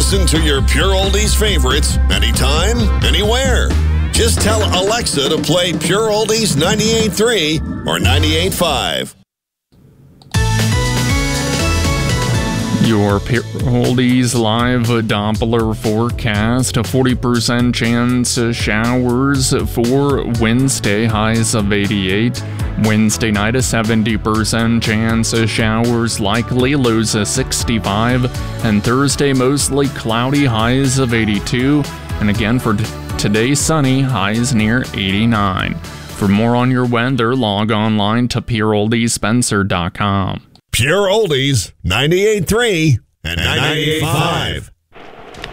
Listen to your Pure Oldies favorites anytime, anywhere. Just tell Alexa to play Pure Oldies 98.3 or 98.5. Your Pure Oldies live Doppler forecast, a 40% chance of showers for Wednesday, highs of 88. Wednesday night, a 70% chance of showers likely, lows of 65. And Thursday, mostly cloudy, highs of 82. And again for today, sunny, highs near 89. For more on your weather, log online to pureoldiespencer.com. Pure Oldies 98.3 and 98.5.